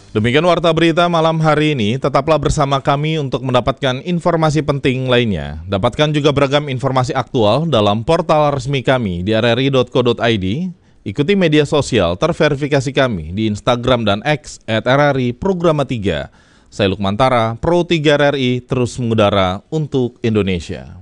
Demikian warta berita malam hari ini, tetaplah bersama kami untuk mendapatkan informasi penting lainnya. Dapatkan juga beragam informasi aktual dalam portal resmi kami di rri.co.id. Ikuti media sosial terverifikasi kami di Instagram dan X @rri programa 3. Saya Lukman Tara, Pro 3 RRI terus mengudara untuk Indonesia.